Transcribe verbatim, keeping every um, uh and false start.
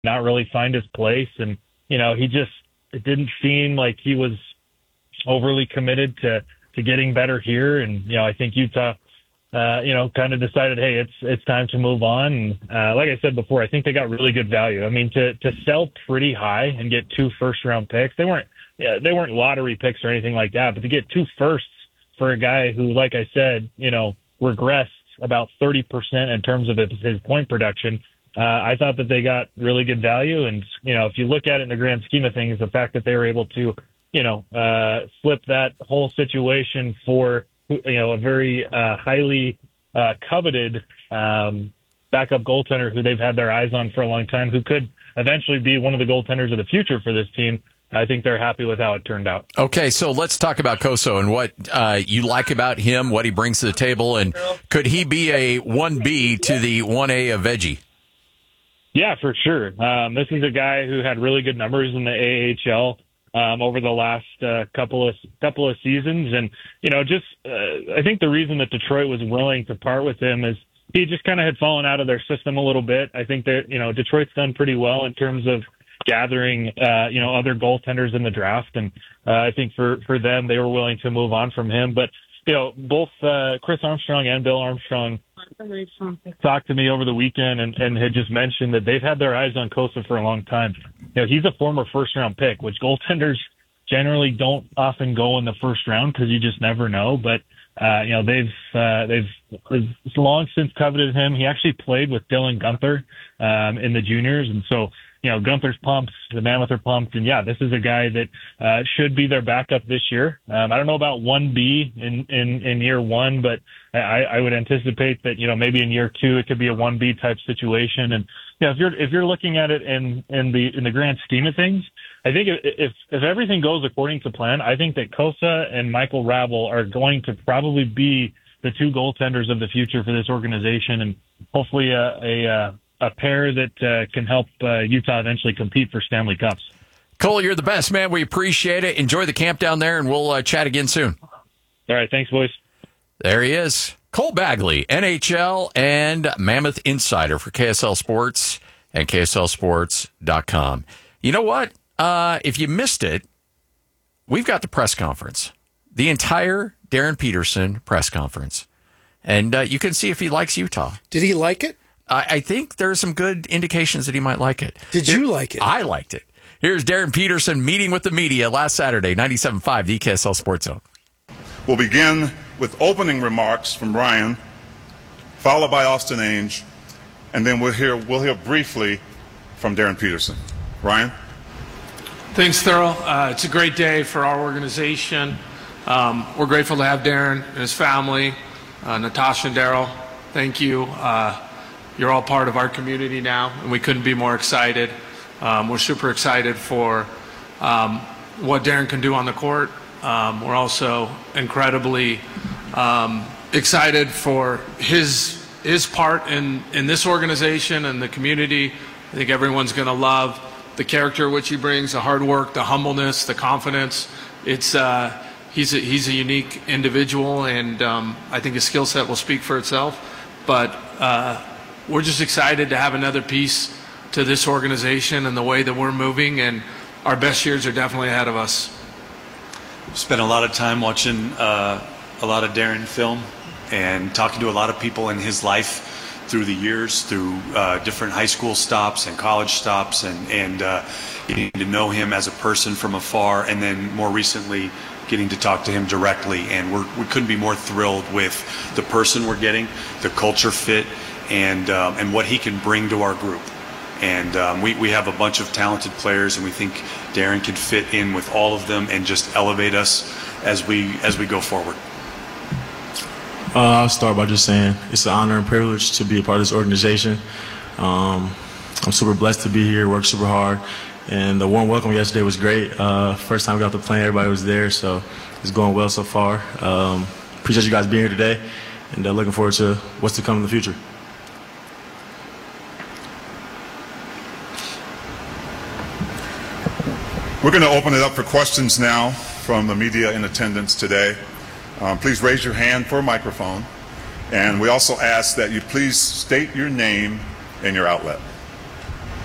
not really find his place. And, you know, he just, it didn't seem like he was overly committed to, to getting better here. And, you know, I think Utah, uh, you know, kind of decided, hey, it's, it's time to move on. And, uh, like I said before, I think they got really good value. I mean, to, to sell pretty high and get two first round picks, they weren't, yeah, they weren't lottery picks or anything like that, but to get two firsts for a guy who, like I said, you know, regressed about thirty percent in terms of his point production, uh, I thought that they got really good value. And, you know, if you look at it in the grand scheme of things, the fact that they were able to, you know, uh, flip that whole situation for, you know, a very uh, highly uh, coveted um, backup goaltender who they've had their eyes on for a long time, who could eventually be one of the goaltenders of the future for this team. I think they're happy with how it turned out. Okay, so let's talk about Koso and what uh, you like about him, what he brings to the table, and could he be a one B to the one A of Veggie? Yeah, for sure. Um, this is a guy who had really good numbers in the A H L um, over the last uh, couple of couple of seasons, and you know, just uh, I think the reason that Detroit was willing to part with him is he just kind of had fallen out of their system a little bit. I think that, you know, Detroit's done pretty well in terms of gathering, uh, you know, other goaltenders in the draft. And uh, I think for, for them, they were willing to move on from him. But, you know, both uh, Chris Armstrong and Bill Armstrong talked to me over the weekend and, and had just mentioned that they've had their eyes on Kosa for a long time. You know, he's a former first-round pick, which goaltenders generally don't often go in the first round because you just never know. But, uh, you know, they've uh, they've long since coveted him. He actually played with Dylan Guenther um, in the juniors. And so, you know, Gunther's pumped, the Mammoth are pumped, and yeah, this is a guy that uh, should be their backup this year. Um, I don't know about one B in, in, in year one, but I, I would anticipate that, you know, maybe in year two it could be a one B type situation. And you know, if you're if you're looking at it in in the in the grand scheme of things, I think if if everything goes according to plan, I think that Kosa and Michael Ravel are going to probably be the two goaltenders of the future for this organization, and hopefully a a, a a pair that uh, can help uh, Utah eventually compete for Stanley Cups. Cole, you're the best, man. We appreciate it. Enjoy the camp down there, and we'll uh, chat again soon. All right. Thanks, boys. There he is. Cole Bagley, N H L and Mammoth Insider for K S L Sports and K S L Sports dot com. You know what? Uh, if you missed it, we've got the press conference, the entire Darren Peterson press conference. And uh, you can see if he likes Utah. Did he like it? I think there are some good indications that he might like it. Did you like it? I liked it. Here's Darren Peterson meeting with the media last Saturday, ninety-seven point five, the K S L Sports Zone. We'll begin with opening remarks from Ryan, followed by Austin Ainge, and then we'll hear we'll hear briefly from Darren Peterson. Ryan? Thanks, Thurl. Uh, it's a great day for our organization. Um, we're grateful to have Darren and his family, uh, Natasha and Daryl. Thank you. Uh, You're all part of our community now, and we couldn't be more excited. Um, we're super excited for um, what Darren can do on the court. Um, we're also incredibly um, excited for his his part in, in this organization and the community. I think everyone's going to love the character which he brings, the hard work, the humbleness, the confidence. It's uh, he's a, he's a unique individual, and um, I think his skill set will speak for itself. But uh, we're just excited to have another piece to this organization and the way that we're moving, and our best years are definitely ahead of us. Spent a lot of time watching uh, a lot of Darren film and talking to a lot of people in his life through the years, through uh, different high school stops and college stops, and, and uh, getting to know him as a person from afar, and then more recently getting to talk to him directly. And we're, we couldn't be more thrilled with the person we're getting, the culture fit, and um, and what he can bring to our group. And um, we, we have a bunch of talented players, and we think Darren can fit in with all of them and just elevate us as we as we go forward. Uh, I'll start by just saying it's an honor and privilege to be a part of this organization. Um, I'm super blessed to be here, worked super hard, and the warm welcome yesterday was great. Uh, first time we got off the plane, everybody was there, so it's going well so far. Um, appreciate you guys being here today, and uh, looking forward to what's to come in the future. We're going to open it up for questions now from the media in attendance today. Um, please raise your hand for a microphone. And we also ask that you please state your name and your outlet.